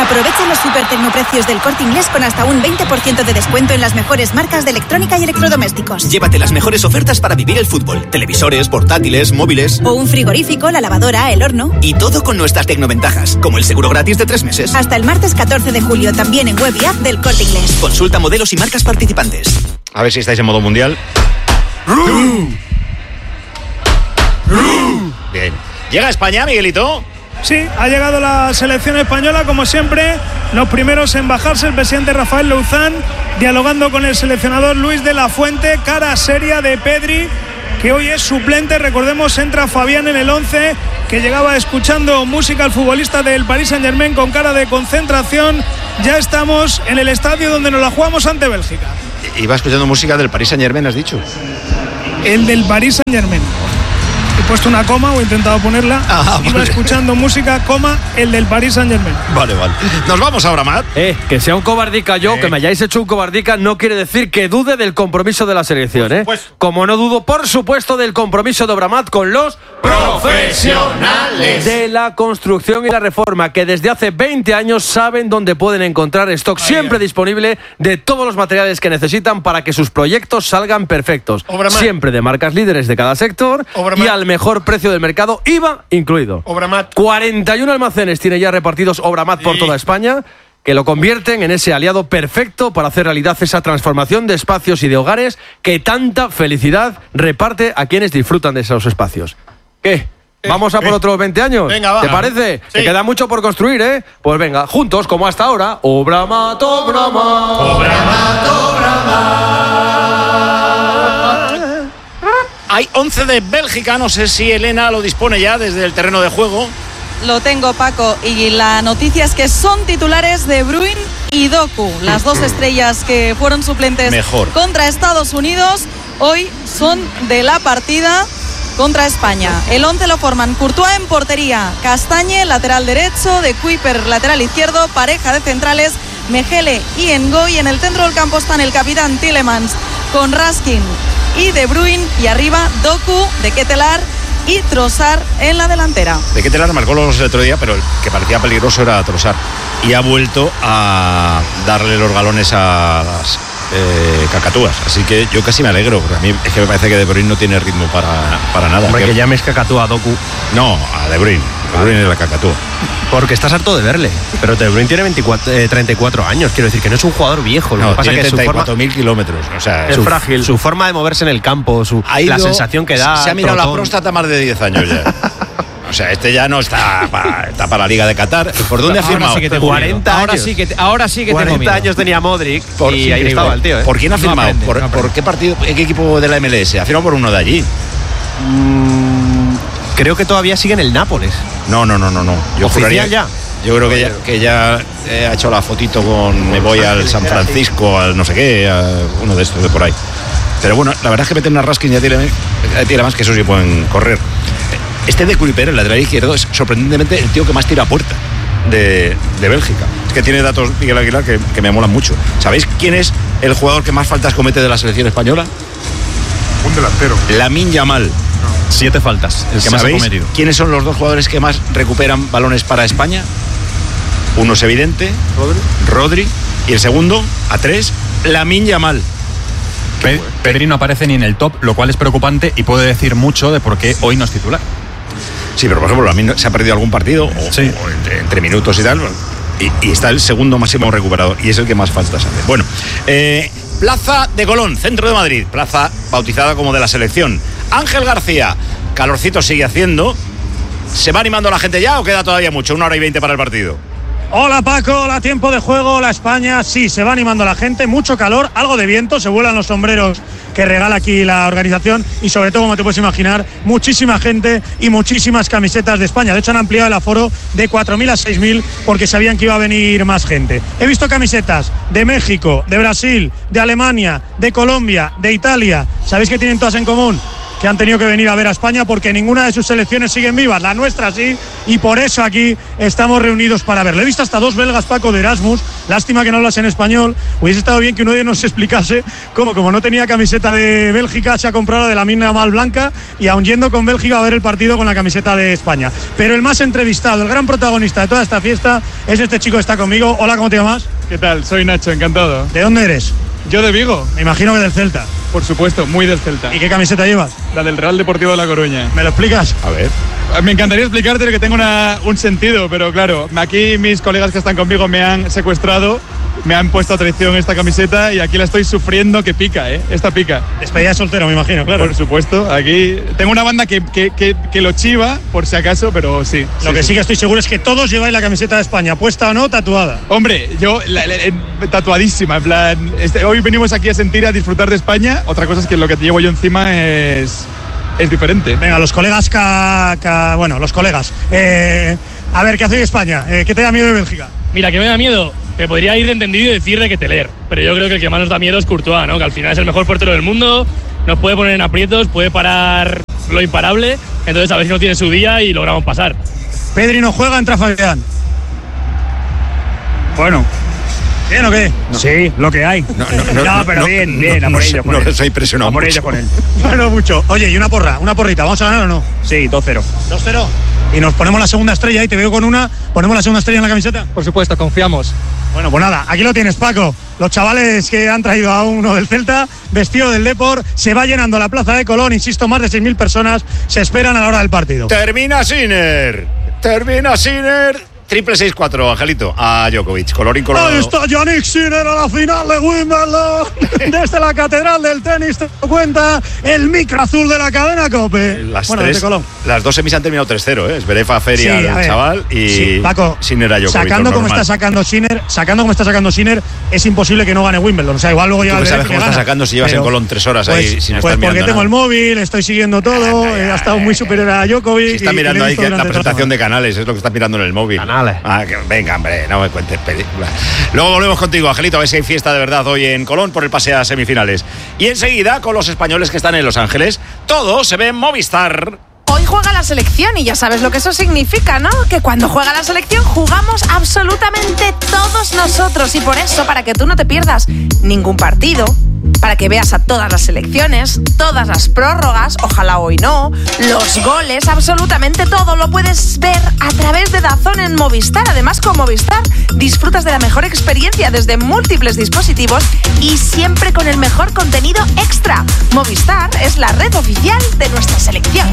Aprovecha los super tecnoprecios del Corte Inglés con hasta un 20% de descuento en las mejores marcas de electrónica y electrodomésticos. Llévate las mejores ofertas para vivir el fútbol. Televisores, portátiles, móviles. O un frigorífico, la lavadora, el horno. Y todo con nuestras tecnoventajas, como el seguro gratis de 3 meses. Hasta el martes 14 de julio, también en web y app del Corte Inglés. Consulta modelos y marcas participantes. A ver si estáis en modo mundial. Bien. ¿Llega a España, Miguelito? Sí, ha llegado la selección española, como siempre, los primeros en bajarse, el presidente Rafael Louzán, dialogando con el seleccionador Luis de la Fuente, cara seria de Pedri, que hoy es suplente. Recordemos, entra Fabián en el 11, que llegaba escuchando música al futbolista del Paris Saint-Germain con cara de concentración. Ya estamos en el estadio donde nos la jugamos ante Bélgica. Iba escuchando música del Paris Saint-Germain, has dicho. El del Paris Saint-Germain. He puesto una coma o he intentado ponerla. Iba escuchando música, coma, el del Paris Saint-Germain. Vale. Nos vamos ahora, Matt. Que sea un cobardica yo, que me hayáis hecho un cobardica, no quiere decir que dude del compromiso de la selección, Como no dudo, por supuesto, del compromiso de Obramat con los profesionales de la construcción y la reforma, que desde hace 20 años saben dónde pueden encontrar stock siempre disponible de todos los materiales que necesitan para que sus proyectos salgan perfectos. Obramat. Siempre de marcas líderes de cada sector y al mejor precio del mercado, IVA incluido. Obramat. 41 almacenes tiene ya repartidos Obramat por toda España, que lo convierten en ese aliado perfecto para hacer realidad esa transformación de espacios y de hogares que tanta felicidad reparte a quienes disfrutan de esos espacios. ¿Qué? ¿Vamos a por otros 20 años? Venga, va. ¿Te parece? Sí. Que queda mucho por construir, Pues venga, juntos, como hasta ahora, Obramat, Obramat. Obramat, Obramat. Hay 11 de Bélgica, no sé si Elena lo dispone ya desde el terreno de juego. Lo tengo, Paco, y la noticia es que son titulares De Bruyne y Doku, las dos estrellas que fueron suplentes contra Estados Unidos, hoy son de la partida contra España. El 11 lo forman Courtois en portería, Castagne, lateral derecho, De Kuyper, lateral izquierdo, pareja de centrales, Mejele y Ngoy. En el centro del campo están el capitán Tielemans con Raskin y De Bruyne, y arriba Doku, De Ketelaar y Trossard en la delantera. De Ketelaar marcó los el otro día, pero el que parecía peligroso era Trossard. Y ha vuelto a darle los galones a las cacatúas. Así que yo casi me alegro, porque a mí es que me parece que De Bruyne no tiene ritmo para nada. Hombre, que llames cacatúa a Doku. No, a De Bruyne. De Bruyne es la cacatúa. Porque estás harto de verle. Pero De Bruyne tiene 34 años. Quiero decir que no es un jugador viejo. Lo que pasa tiene es que 34.000 kilómetros. O sea, es frágil. Su forma de moverse en el campo, la sensación que da. Se ha mirado la próstata más de 10 años ya. O sea, este ya no está para la Liga de Qatar. ¿Por dónde ha firmado? Sí 40 años. Ahora sí que 40 años tenía Modric y ahí estaba el tío. ¿Por quién ha firmado? ¿Por qué partido, qué equipo de la MLS? Ha firmado por uno de allí. Creo que todavía sigue en el Nápoles. No. Yo juraría ya. Yo creo que ya ha hecho la fotito con me voy al San Francisco, al no sé qué, a uno de estos de por ahí. Pero bueno, la verdad es que meten a Raskin y a Tielemans, que eso sí pueden correr. Este De Kuyper, el lateral izquierdo, es sorprendentemente el tío que más tira a puerta de Bélgica. Es que tiene datos, Miguel Aguilar, que me molan mucho. ¿Sabéis quién es el jugador que más faltas comete de la selección española? Un delantero. Lamine Yamal. 7 faltas, el que más ha cometido. ¿Quiénes son los dos jugadores que más recuperan balones para España? Uno es evidente, Rodri, y el segundo, a 3, Lamine Yamal. Pedri no aparece ni en el top, lo cual es preocupante y puede decir mucho de por qué hoy no es titular. Sí, pero por ejemplo, Lamine se ha perdido algún partido, o entre minutos y tal, y está el segundo máximo recuperador, y es el que más faltas hace. Bueno, Plaza de Colón, centro de Madrid, plaza bautizada como de la selección. Ángel García, calorcito sigue haciendo. ¿Se va animando la gente ya o queda todavía mucho? 1 hora y 20 para el partido. Hola Paco, hola tiempo de juego, hola España. Sí, se va animando la gente, mucho calor, algo de viento, se vuelan los sombreros que regala aquí la organización y sobre todo, como te puedes imaginar, muchísima gente y muchísimas camisetas de España. De hecho han ampliado el aforo de 4.000 a 6.000 porque sabían que iba a venir más gente. He visto camisetas de México, de Brasil, de Alemania, de Colombia, de Italia. ¿Sabéis qué tienen todas en común? que han tenido que venir a ver a España porque ninguna de sus selecciones siguen vivas, la nuestra sí, y por eso aquí estamos reunidos para verlo. He visto hasta 2 belgas, Paco, de Erasmus, lástima que no hablas en español. Hubiese estado bien que uno de ellos nos explicase cómo, como no tenía camiseta de Bélgica, se ha comprado la de la mina mal blanca y aun yendo con Bélgica a ver el partido con la camiseta de España. Pero el más entrevistado, el gran protagonista de toda esta fiesta es este chico que está conmigo. Hola, ¿cómo te llamas? ¿Qué tal? Soy Nacho, encantado. ¿De dónde eres? Yo de Vigo. Me imagino que del Celta. Por supuesto, muy del Celta. ¿Y qué camiseta llevas? La del Real Deportivo de La Coruña. ¿Me lo explicas? A ver. Me encantaría explicarte que tengo un sentido, pero claro, aquí mis colegas que están conmigo me han secuestrado, me han puesto a traición esta camiseta y aquí la estoy sufriendo que pica, esta pica. Despedida de soltero, me imagino, claro. Por supuesto, aquí tengo una banda que lo chiva, por si acaso, pero sí. Lo que sí que estoy seguro es que todos lleváis la camiseta de España, puesta o no, tatuada. Hombre, yo tatuadísima, en plan, hoy venimos aquí a sentir, a disfrutar de España, otra cosa es que lo que te llevo yo encima es diferente. Venga, los colegas, los colegas. A ver, ¿qué hace España? ¿Qué te da miedo de Bélgica? Mira, ¿qué me da miedo? Me podría ir de entendido y decir de que Teler, pero yo creo que el que más nos da miedo es Courtois, ¿no? Que al final es el mejor portero del mundo, nos puede poner en aprietos, puede parar lo imparable, entonces a ver si no tiene su día y logramos pasar. Pedri no juega, entra Fabián. Bueno. ¿Bien o qué? No. Sí, lo que hay. No, pero bien, a por ellos. No les ha impresionado mucho. A por ellos con él. Bueno, mucho. Oye, y una porrita, ¿vamos a ganar o no? Sí, 2-0. 2-0. Y nos ponemos la segunda estrella ahí, te veo con una. ¿Ponemos la segunda estrella en la camiseta? Por supuesto, confiamos. Bueno, pues nada, aquí lo tienes, Paco. Los chavales que han traído a uno del Celta, vestido del Depor, se va llenando la plaza de Colón, insisto, más de 6.000 personas se esperan a la hora del partido. Termina Sinner. 664, Angelito, a Djokovic, colorín colorado. Ahí está Yannick Sinner a la final de Wimbledon. Desde la catedral del tenis te cuenta el micro azul de la cadena COPE. Las dos semis han terminado 3-0, ¿eh? Zverev a Feria al chaval y Paco, Sinner a Djokovic. Sacando como está sacando Sinner, es imposible que no gane Wimbledon. O sea, igual luego llega el sabes cómo está sacando si llevas en Colón 3 horas ahí sin estar mirando. Porque tengo el móvil, estoy siguiendo todo, ha estado muy superior a Djokovic. Si está mirando ahí la presentación de canales, es lo que está mirando en el móvil. Venga, hombre, no me cuentes películas. Luego volvemos contigo, Angelito, a ver si hay fiesta de verdad hoy en Colón por el pase a semifinales. Y enseguida, con los españoles que están en Los Ángeles, todo se ve en Movistar. Hoy juega la selección y ya sabes lo que eso significa, ¿no? Que cuando juega la selección jugamos absolutamente todos nosotros y por eso, para que tú no te pierdas ningún partido, para que veas a todas las selecciones, todas las prórrogas, ojalá hoy no, los goles, absolutamente todo lo puedes ver a través de DAZN en Movistar. Además, con Movistar disfrutas de la mejor experiencia desde múltiples dispositivos y siempre con el mejor contenido extra. Movistar es la red oficial de nuestra selección.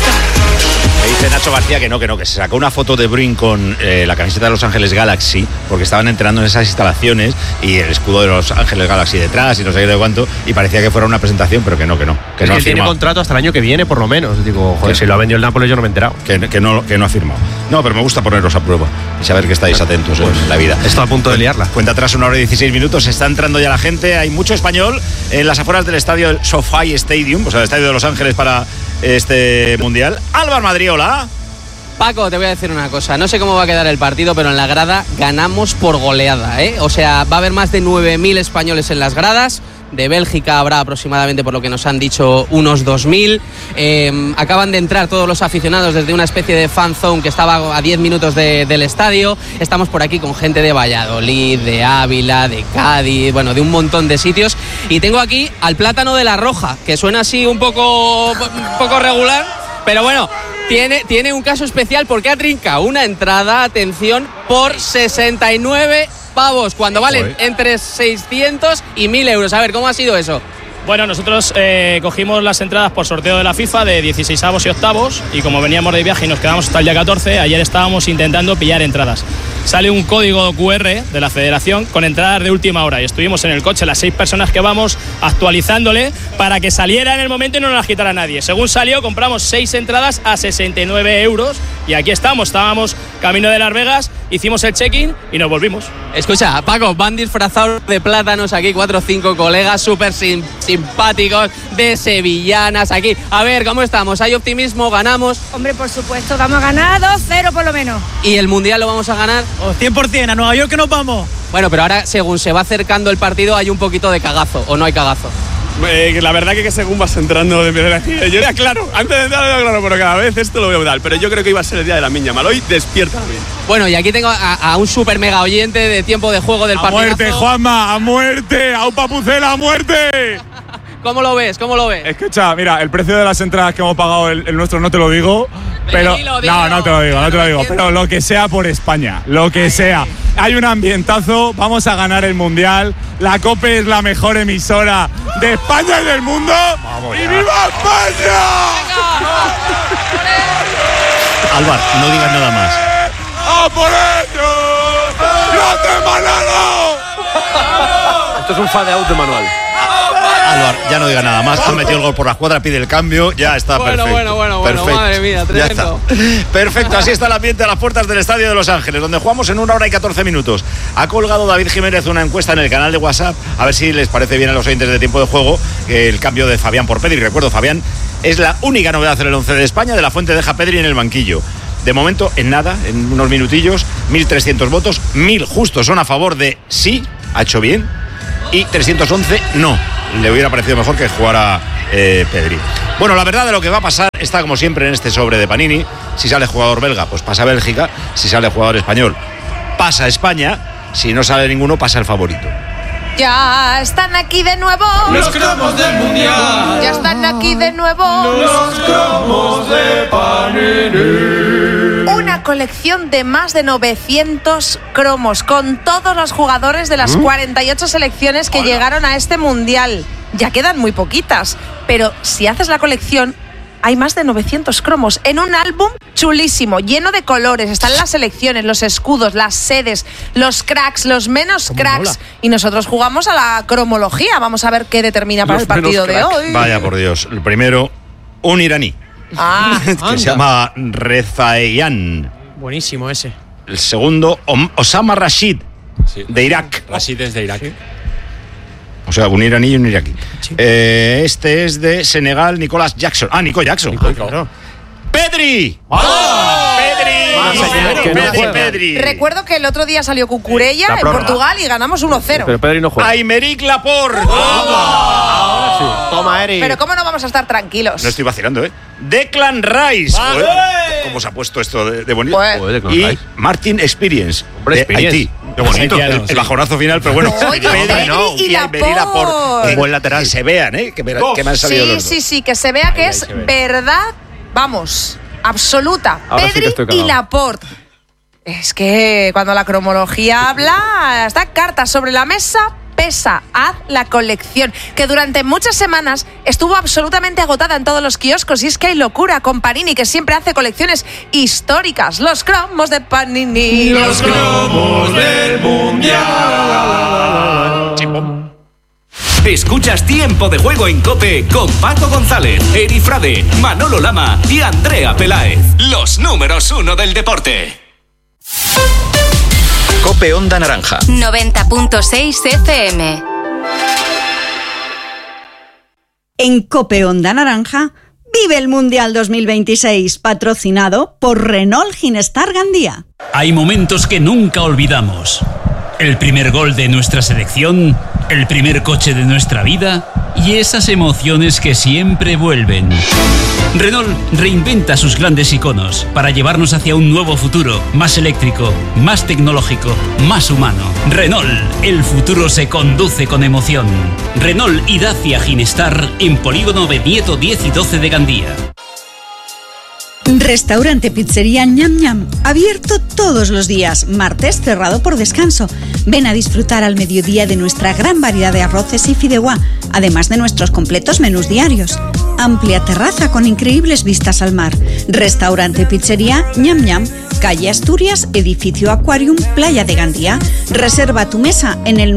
Me dice Nacho García que se sacó una foto de Bruin con la camiseta de Los Ángeles Galaxy porque estaban entrenando en esas instalaciones y el escudo de Los Ángeles Galaxy detrás y no sé qué de cuánto y parecía que fuera una presentación, pero que no él tiene contrato hasta el año que viene por lo menos. Digo, joder, si lo ha vendido el Nápoles yo no me he enterado. Que no ha firmado. No, pero me gusta ponerlos a prueba y saber que estáis atentos en la vida. Está a punto de liarla. Cuenta atrás 1 hora y 16 minutos, está entrando ya la gente, hay mucho español en las afueras del estadio SoFi Stadium, o sea, el estadio de Los Ángeles para este mundial. Álvaro Madrid, hola. Paco, te voy a decir una cosa, no sé cómo va a quedar el partido, pero en la grada ganamos por goleada, ¿eh? O sea, va a haber más de 9.000 españoles en las gradas. De Bélgica habrá aproximadamente, por lo que nos han dicho, unos 2.000. Acaban de entrar todos los aficionados desde una especie de fan zone que estaba a 10 minutos del estadio. Estamos por aquí con gente de Valladolid, de Ávila, de Cádiz, bueno, de un montón de sitios. Y tengo aquí al Plátano de la Roja, que suena así un poco regular, pero bueno, tiene un caso especial porque ha trincado una entrada, atención, por 69 pavos, cuando valen entre 600 y 1.000 euros. A ver, ¿cómo ha sido eso? Bueno, nosotros cogimos las entradas por sorteo de la FIFA de 16avos y octavos y como veníamos de viaje y nos quedamos hasta el día 14, ayer estábamos intentando pillar entradas. Sale un código QR de la Federación con entradas de última hora y estuvimos en el coche, las 6 personas que vamos, actualizándole para que saliera en el momento y no nos las quitara nadie. Según salió, compramos 6 entradas a 69 euros y aquí estábamos camino de Las Vegas, hicimos el check-in y nos volvimos. Escucha, Paco, van disfrazados de plátanos aquí, 4 o 5 colegas súper simpáticos, de sevillanas aquí. A ver, ¿cómo estamos? ¿Hay optimismo? ¿Ganamos? Hombre, por supuesto, vamos a ganar 2-0 por lo menos. ¿Y el Mundial lo vamos a ganar? 100%, a Nueva York que nos vamos. Bueno, pero ahora, según se va acercando el partido, hay un poquito de cagazo, ¿o no hay cagazo? La verdad que según vas entrando de la yo era claro, antes de entrar era claro, pero cada vez esto lo veo tal. Pero yo creo que iba a ser el día de Lamine Yamal. Hoy despierta también. Bueno, y aquí tengo a un super mega oyente de tiempo de juego del partido. ¡A muerte, Juanma! ¡A muerte! ¡A un papucela! ¡A muerte! ¿Cómo lo ves? ¿Cómo lo ves? Escucha, mira, el precio de las entradas que hemos pagado, el nuestro no te lo digo, pero dilo. no te lo digo, pero lo que sea por España, lo que sea. Hay un ambientazo, vamos a ganar el Mundial, la COPE es la mejor emisora de España y del mundo. ¡Vamos ya! ¡Y viva España! Álvaro, no digas nada más. ¡A por ellos! ¡No te Manolo! Esto es un fade out de Manuel. Álvaro, ya no diga nada más. Ha metido el gol por la escuadra, pide el cambio, ya está perfecto. Bueno, Perfecto. madre mía, tremendo. Perfecto, así está el ambiente a las puertas del Estadio de Los Ángeles, donde jugamos en 1 hora y 14 minutos. Ha colgado David Jiménez una encuesta en el canal de WhatsApp, a ver si les parece bien a los oyentes de tiempo de juego el cambio de Fabián por Pedri. Recuerdo, Fabián es la única novedad en el 11 de España. De la Fuente deja Pedri en el banquillo. De momento, en nada, en unos minutillos, 1.300 votos, 1.000 justos son a favor de sí, ha hecho bien, y 311 no. Le hubiera parecido mejor que jugara Pedri. Bueno, la verdad de lo que va a pasar está como siempre en este sobre de Panini. Si sale jugador belga, pues pasa Bélgica. Si sale jugador español, pasa España. Si no sale ninguno, pasa el favorito. Ya están aquí de nuevo los cromos del Mundial. Ya están aquí de nuevo los cromos de Panini. Una colección de más de 900 cromos con todos los jugadores de las 48 selecciones que llegaron a este Mundial. Ya quedan muy poquitas, pero si haces la colección hay más de 900 cromos en un álbum chulísimo, lleno de colores. Están las selecciones, los escudos, las sedes, los cracks, los menos cracks. Mola. Y nosotros jugamos a la cromología. Vamos a ver qué determina para el partido de hoy. Vaya por Dios. El primero, un iraní. Que se llama Rezaeian. Buenísimo ese. El segundo, Osama Rashid, de Irak. Rashid es de Irak. ¿Sí? O sea, un iraní y un iraquí. Sí. Este es de Senegal, Nicolás Jackson. Nico Jackson. Claro. ¡Pedri! ¡Pedri! Recuerdo que el otro día salió Cucurella en Portugal y ganamos 1-0. Pero Pedri no juega. Aymeric Laporte. Ahora sí. Toma, Eri. Pero ¿cómo no vamos a estar tranquilos? No estoy vacilando, ¿eh? Declan Rice. ¿Cómo se ha puesto esto de bonito? Y Martin Experience, de Haití. Qué bonito. El bajonazo final, pero bueno. Oye, Pedri y Aymeric Laporte. Un buen lateral. Que se vean, ¿eh? Que me han salido los dos. Sí, que se vea que es verdad. Vamos, absoluta. Ahora Pedri sí y Laporte. Es que cuando la cromología habla, está cartas sobre la mesa, pesa. Haz la colección, que durante muchas semanas estuvo absolutamente agotada en todos los kioscos. Y es que hay locura con Panini, que siempre hace colecciones históricas. Los cromos de Panini. Los cromos del Mundial. Chimpón. Escuchas Tiempo de Juego en COPE con Paco González, Eri Frade, Manolo Lama y Andrea Peláez. Los números 1 del deporte. COPE Onda Naranja 90.6 FM. En COPE Onda Naranja vive el Mundial 2026, patrocinado por Renault Ginestar Gandía. Hay momentos que nunca olvidamos. El primer gol de nuestra selección, el primer coche de nuestra vida y esas emociones que siempre vuelven. Renault reinventa sus grandes iconos para llevarnos hacia un nuevo futuro, más eléctrico, más tecnológico, más humano. Renault, el futuro se conduce con emoción. Renault y Dacia Ginestar en Polígono Benieto 10 y 12 de Gandía. Restaurante Pizzería Ñam Ñam, abierto todos los días, martes cerrado por descanso. Ven a disfrutar al mediodía de nuestra gran variedad de arroces y fideuá, además de nuestros completos menús diarios. Amplia terraza con increíbles vistas al mar. Restaurante Pizzería Ñam Ñam, calle Asturias, edificio Aquarium, Playa de Gandía. Reserva tu mesa en el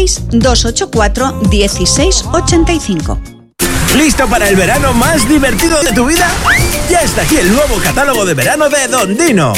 96-284-1685. ¿Listo para el verano más divertido de tu vida? Ya está aquí el nuevo catálogo de verano de Don Dino.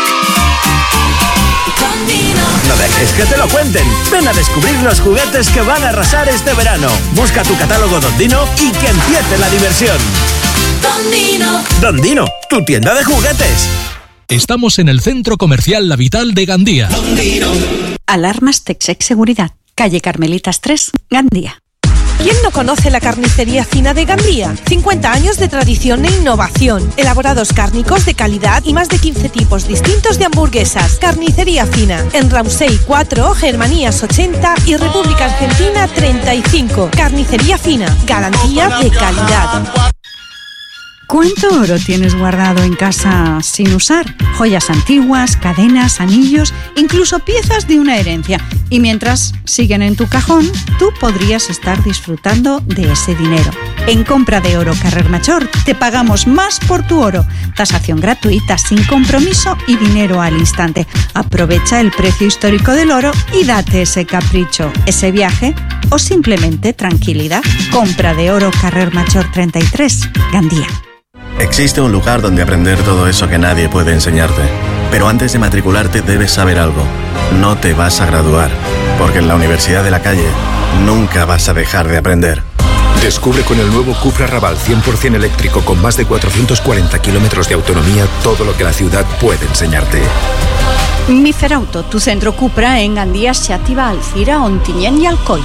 No dejes que te lo cuenten. Ven a descubrir los juguetes que van a arrasar este verano. Busca tu catálogo Don Dino y que empiece la diversión. Don Dino. Don Dino, tu tienda de juguetes. Estamos en el Centro Comercial La Vital de Gandía. Alarmas Texec Seguridad, calle Carmelitas 3, Gandía. ¿Quién no conoce la carnicería fina de Gandía? 50 años de tradición e innovación, elaborados cárnicos de calidad y más de 15 tipos distintos de hamburguesas. Carnicería fina, en Ramsey 4, Germanías 80 y República Argentina 35. Carnicería fina, garantía de calidad. ¿Cuánto oro tienes guardado en casa sin usar? Joyas antiguas, cadenas, anillos, incluso piezas de una herencia. Y mientras siguen en tu cajón, tú podrías estar disfrutando de ese dinero. En compra de oro Carrer Major te pagamos más por tu oro. Tasación gratuita, sin compromiso y dinero al instante. Aprovecha el precio histórico del oro y date ese capricho, ese viaje o simplemente tranquilidad. Compra de oro Carrer Major 33, Gandía. Existe un lugar donde aprender todo eso que nadie puede enseñarte. Pero antes de matricularte debes saber algo. No te vas a graduar, porque en la Universidad de la Calle nunca vas a dejar de aprender. Descubre con el nuevo Cupra Raval 100% eléctrico con más de 440 kilómetros de autonomía todo lo que la ciudad puede enseñarte. Micerauto, tu centro Cupra en Gandía, Xàtiva, Alcira, Ontinyent y Alcoy.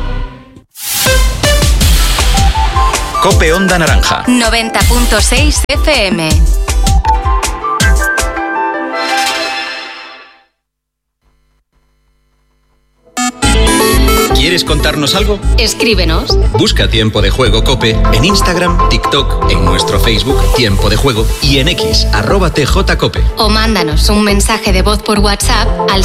Cope Onda Naranja 90.6 FM. ¿Quieres contarnos algo? Escríbenos. Busca Tiempo de Juego Cope en Instagram, TikTok, en nuestro Facebook Tiempo de Juego y en X @TJCope. O mándanos un mensaje de voz por WhatsApp al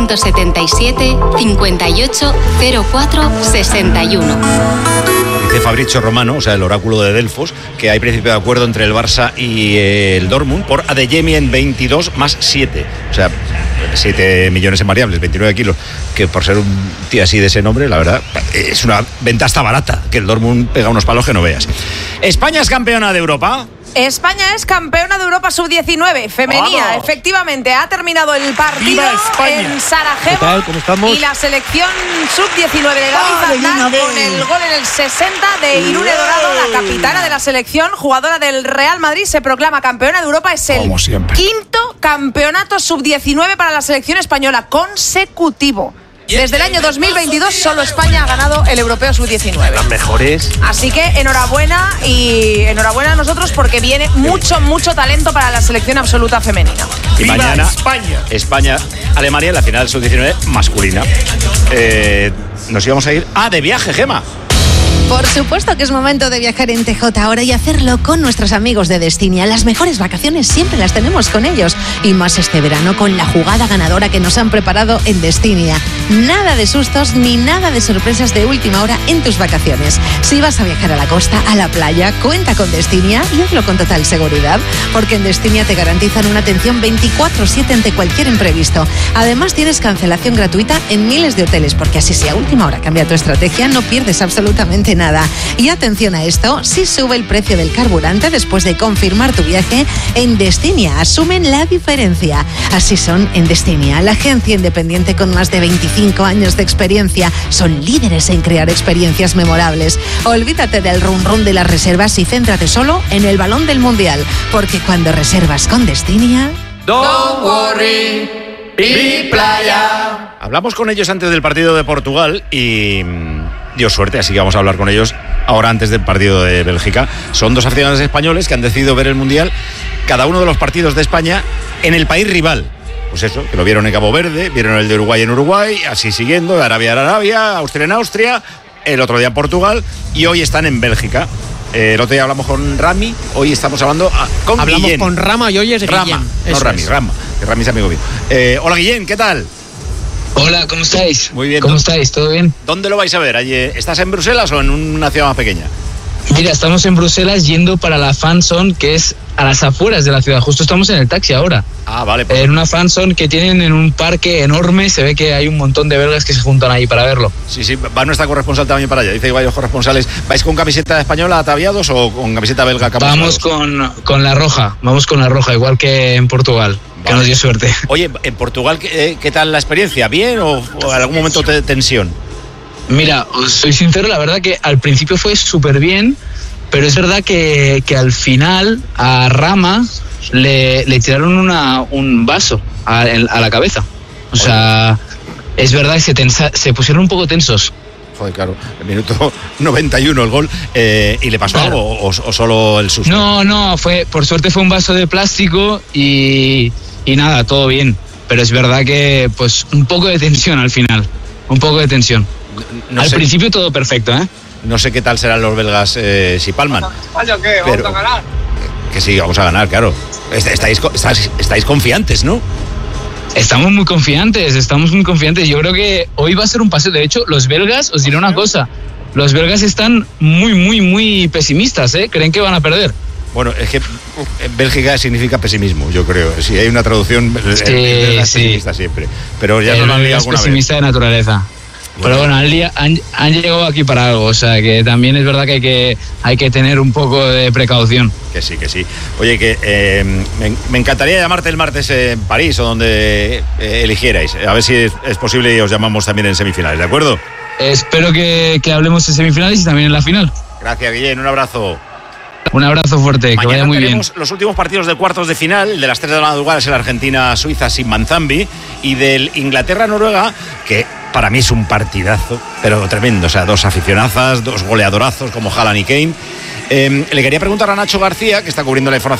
677 58 04 61. Dice Fabrizio Romano, o sea, el oráculo de Delfos, que hay principio de acuerdo entre el Barça y el Dortmund por Adeyemi en 22 más 7. O sea, 7 millones en variables, 29 kilos, que por ser un tío así de ese nombre, la verdad, es una venta hasta barata, que el Dortmund pega unos palos que no veas. España es campeona de Europa. España es campeona de Europa sub-19 femenina. ¡Vamos! Efectivamente, ha terminado el partido en Sarajevo. ¿Qué tal? ¿Cómo estamos? Y la selección sub-19 de Gaby Zanat con el gol en el 60 de Irune Dorado, la capitana de la selección, jugadora del Real Madrid, se proclama campeona de Europa. Es el quinto campeonato sub-19 para la selección española consecutivo. Desde el año 2022 solo España ha ganado el Europeo Sub-19. Las mejores. Así que enhorabuena y enhorabuena a nosotros porque viene mucho talento para la selección absoluta femenina. Y mañana España, Alemania en la final Sub-19 masculina. Nos íbamos a ir de viaje, Gema. Por supuesto que es momento de viajar en TJ ahora y hacerlo con nuestros amigos de Destinia. Las mejores vacaciones siempre las tenemos con ellos. Y más este verano con la jugada ganadora que nos han preparado en Destinia. Nada de sustos ni nada de sorpresas de última hora en tus vacaciones. Si vas a viajar a la costa, a la playa, cuenta con Destinia y hazlo con total seguridad. Porque en Destinia te garantizan una atención 24/7 ante cualquier imprevisto. Además tienes cancelación gratuita en miles de hoteles. Porque así si a última hora cambia tu estrategia, no pierdes absolutamente nada. Y atención a esto, si sube el precio del carburante después de confirmar tu viaje, en Destinia asumen la diferencia. Así son en Destinia, la agencia independiente con más de 25 años de experiencia. Son líderes en crear experiencias memorables. Olvídate del run de las reservas y céntrate solo en el balón del Mundial. Porque cuando reservas con Destinia... Don't worry, y playa. Hablamos con ellos antes del partido de Portugal y dio suerte, así que vamos a hablar con ellos ahora antes del partido de Bélgica. Son dos aficionados españoles que han decidido ver el Mundial, cada uno de los partidos de España en el país rival. Pues eso, que lo vieron en Cabo Verde, vieron el de Uruguay en Uruguay, así siguiendo, Arabia en Arabia, Austria en Austria, el otro día en Portugal y hoy están en Bélgica. El otro día hablamos con Rami, hoy estamos hablando con Hablamos Guillén. con Rama y hoy es Rama, Guillén. no Rami, Rama, que Rami es amigo mío. Hola Guillén, ¿qué tal? Hola, ¿cómo estáis? Muy bien. ¿Cómo estáis? ¿Todo bien? ¿Dónde lo vais a ver? ¿Estás en Bruselas o en una ciudad más pequeña? Mira, estamos en Bruselas yendo para la fanzone, que es a las afueras de la ciudad. Justo estamos en el taxi ahora. Ah, vale. En una fanzone que tienen en un parque enorme. Se ve que hay un montón de belgas que se juntan ahí para verlo. Sí, va nuestra corresponsal también para allá. Dice que varios corresponsales. ¿Vais con camiseta española ataviados o con camiseta belga camuflados? Vamos con la roja. Vamos con la roja, igual que en Portugal. Vale. Que nos dio suerte. Oye, ¿en Portugal qué tal la experiencia? ¿Bien o en algún momento de tensión? Mira, os soy sincero, la verdad que al principio fue súper bien, pero es verdad que al final a Rama le tiraron un vaso a la cabeza. O sea, es verdad que se pusieron un poco tensos. Joder, claro, el minuto 91 el gol. ¿Y le pasó algo o solo el susto? No, por suerte fue un vaso de plástico y nada, todo bien. Pero es verdad que pues un poco de tensión al final, un poco de tensión. Al principio todo perfecto, ¿eh? No sé qué tal serán los belgas si palman. ¿Qué? ¿Vamos a ganar? Que sí, vamos a ganar, claro. Estáis confiantes, ¿no? Estamos muy confiantes. Yo creo que hoy va a ser un paseo. De hecho, los belgas, os diré una cosa, los belgas están muy pesimistas, ¿eh? Creen que van a perder. Bueno, es que Bélgica significa pesimismo, yo creo. Si hay una traducción, sí, pesimista siempre. Pero ya nos lo han liado alguna vez. Pesimista de naturaleza. Pero bueno, han llegado aquí para algo, o sea que también es verdad que hay que tener un poco de precaución. Que sí. Oye, que me encantaría llamarte el martes en París o donde eligierais. A ver si es posible y os llamamos también en semifinales, ¿de acuerdo? Espero que hablemos en semifinales y también en la final. Gracias, Guillén, un abrazo. Un abrazo fuerte, que vaya muy bien. Mañana tenemos los últimos partidos de cuartos de final. El de las 3 de la madrugada es el Argentina-Suiza sin Manzambi, y del Inglaterra-Noruega, que para mí es un partidazo, pero tremendo. O sea, dos aficionazas, dos goleadorazos como Haaland y Kane. Le quería preguntar a Nacho García, que está cubriendo la información